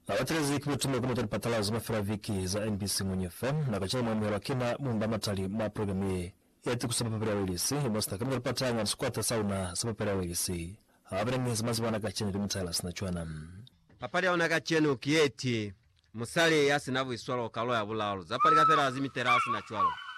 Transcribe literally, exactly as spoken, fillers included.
abaterezi kibitume kuno tali patala zima fera viki za N B C Munye F M na kachana mwamu ya kina munda matali ma programu ye yati kusaba pera welisi imasta kamila patanga squata sauna saba pera welisi abrengi zimazi wana kachene limutala sinachuana papari ya unakachene ukieti musale yasi navu iswalo kalo ya bulalo zapari kafera azimi terasi na chualo